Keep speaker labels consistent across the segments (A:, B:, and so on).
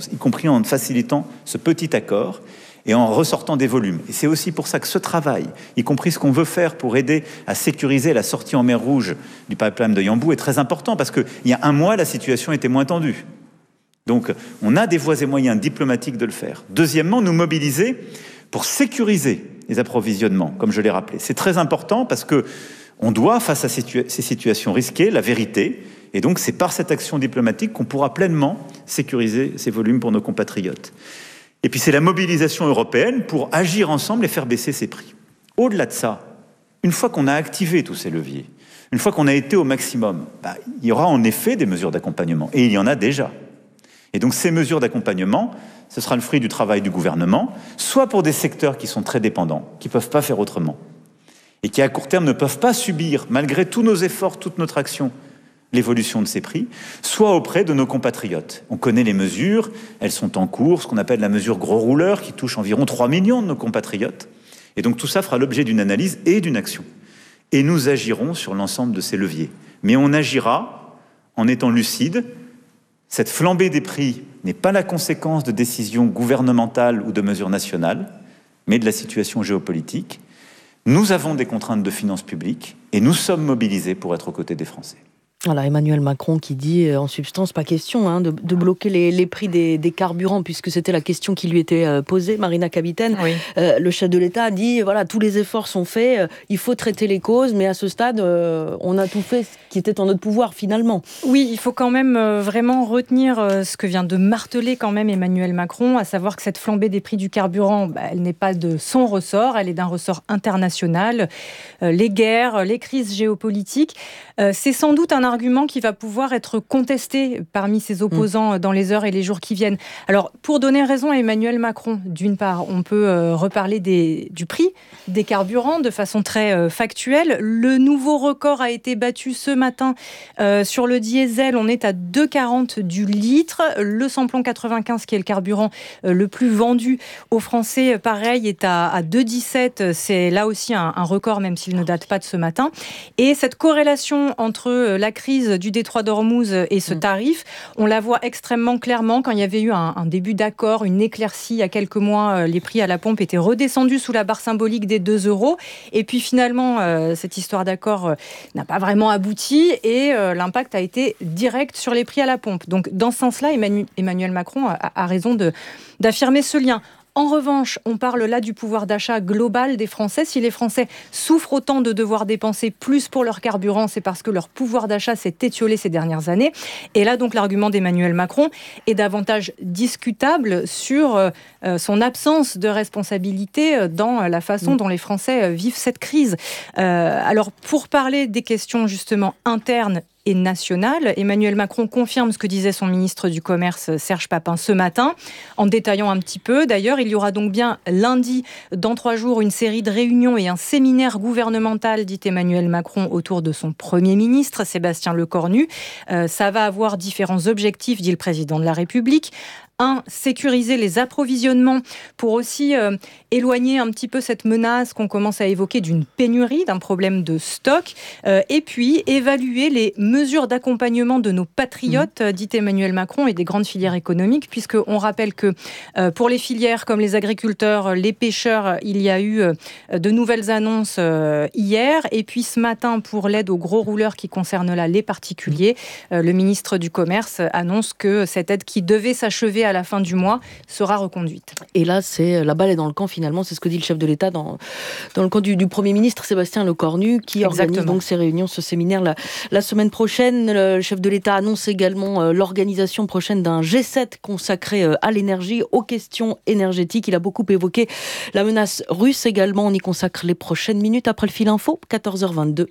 A: y compris en facilitant ce petit accord et en ressortant des volumes. Et c'est aussi pour ça que ce travail, y compris ce qu'on veut faire pour aider à sécuriser la sortie en mer Rouge du pipeline de Yanbu, est très important, parce qu'il y a un mois, la situation était moins tendue. Donc, on a des voies et moyens diplomatiques de le faire. Deuxièmement, nous mobiliser pour sécuriser les approvisionnements, comme je l'ai rappelé. C'est très important parce que on doit, face à ces situations risquées, la vérité. Et donc, c'est par cette action diplomatique qu'on pourra pleinement sécuriser ces volumes pour nos compatriotes. Et puis, c'est la mobilisation européenne pour agir ensemble et faire baisser ces prix. Au-delà de ça, une fois qu'on a activé tous ces leviers, une fois qu'on a été au maximum, il y aura en effet des mesures d'accompagnement. Et il y en a déjà. Et donc, ces mesures d'accompagnement, ce sera le fruit du travail du gouvernement, soit pour des secteurs qui sont très dépendants, qui ne peuvent pas faire autrement, et qui, à court terme, ne peuvent pas subir, malgré tous nos efforts, toute notre action, l'évolution de ces prix, soit auprès de nos compatriotes. On connaît les mesures, elles sont en cours, ce qu'on appelle la mesure gros rouleur, qui touche environ 3 millions de nos compatriotes. Et donc, tout ça fera l'objet d'une analyse et d'une action. Et nous agirons sur l'ensemble de ces leviers. Mais on agira en étant lucide. Cette flambée des prix n'est pas la conséquence de décisions gouvernementales ou de mesures nationales, mais de la situation géopolitique. Nous avons des contraintes de finances publiques et nous sommes mobilisés pour être aux côtés des Français.
B: Voilà, Emmanuel Macron qui dit en substance, pas question de bloquer les prix des carburants, puisque c'était la question qui lui était posée. Marina Kapitaine, oui. Le chef de l'État a dit, voilà, tous les efforts sont faits, il faut traiter les causes, mais à ce stade, on a tout fait ce qui était en notre pouvoir finalement.
C: Oui, il faut quand même vraiment retenir ce que vient de marteler quand même Emmanuel Macron, à savoir que cette flambée des prix du carburant, elle n'est pas de son ressort, elle est d'un ressort international. Les guerres, les crises géopolitiques, c'est sans doute un argument qui va pouvoir être contesté parmi ses opposants dans les heures et les jours qui viennent. Alors, pour donner raison à Emmanuel Macron, d'une part, on peut reparler du prix des carburants de façon très factuelle. Le nouveau record a été battu ce matin sur le diesel. On est à 2,40 du litre. Le samplon 95, qui est le carburant le plus vendu aux Français, pareil, est à 2,17. C'est là aussi un record, même s'il ne date pas de ce matin. Et cette corrélation entre la crise du détroit d'Ormuz et ce tarif, on la voit extrêmement clairement. Quand il y avait eu un début d'accord, une éclaircie il y a quelques mois, les prix à la pompe étaient redescendus sous la barre symbolique des 2 €. Et puis finalement, cette histoire d'accord n'a pas vraiment abouti et l'impact a été direct sur les prix à la pompe. Donc dans ce sens-là, Emmanuel Macron a raison d'affirmer ce lien. En revanche, on parle là du pouvoir d'achat global des Français. Si les Français souffrent autant de devoir dépenser plus pour leur carburant, c'est parce que leur pouvoir d'achat s'est étiolé ces dernières années. Et là, donc, l'argument d'Emmanuel Macron est davantage discutable sur son absence de responsabilité dans la façon dont les Français vivent cette crise. Alors, pour parler des questions justement internes et nationale, Emmanuel Macron confirme ce que disait son ministre du Commerce, Serge Papin, ce matin, en détaillant un petit peu. D'ailleurs, il y aura donc bien lundi, dans 3 jours, une série de réunions et un séminaire gouvernemental, dit Emmanuel Macron, autour de son Premier ministre, Sébastien Lecornu. Ça va avoir différents objectifs, dit le président de la République. 1, sécuriser les approvisionnements pour aussi éloigner un petit peu cette menace qu'on commence à évoquer d'une pénurie, d'un problème de stock. Et puis, évaluer les mesures d'accompagnement de nos patriotes, dit Emmanuel Macron, et des grandes filières économiques, puisqu'on rappelle que pour les filières comme les agriculteurs, les pêcheurs, il y a eu de nouvelles annonces hier. Et puis ce matin, pour l'aide aux gros rouleurs qui concerne là les particuliers, le ministre du Commerce annonce que cette aide qui devait s'achever à la fin du mois sera reconduite.
B: Et là, la balle est dans le camp finalement, c'est ce que dit le chef de l'État dans le camp du Premier ministre Sébastien Lecornu, qui organise donc ces réunions, ce séminaire la semaine prochaine. Le chef de l'État annonce également l'organisation prochaine d'un G7 consacré à l'énergie, aux questions énergétiques. Il a beaucoup évoqué la menace russe également. On y consacre les prochaines minutes après le fil info, 14h22.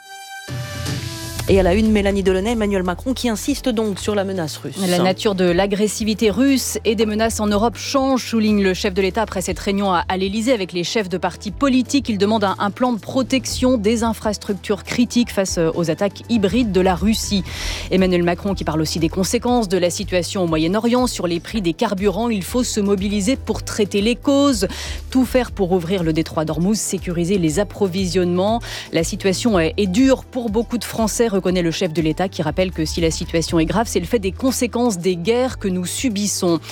B: Et à la une, Mélanie Delaunay, Emmanuel Macron qui insiste donc sur la menace russe.
D: La nature de l'agressivité russe et des menaces en Europe change, souligne le chef de l'État après cette réunion à l'Élysée avec les chefs de partis politiques. Il demande un plan de protection des infrastructures critiques face aux attaques hybrides de la Russie. Emmanuel Macron qui parle aussi des conséquences de la situation au Moyen-Orient sur les prix des carburants. Il faut se mobiliser pour traiter les causes, tout faire pour ouvrir le détroit d'Ormuz, sécuriser les approvisionnements. La situation est dure pour beaucoup de Français, reconnaît le chef de l'État qui rappelle que si la situation est grave, c'est le fait des conséquences des guerres que nous subissons.